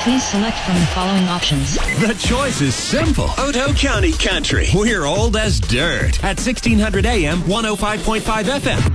Please select from the following options. The choice is simple. Otoe County Country. We're old as dirt at 1600 AM, 105.5 FM.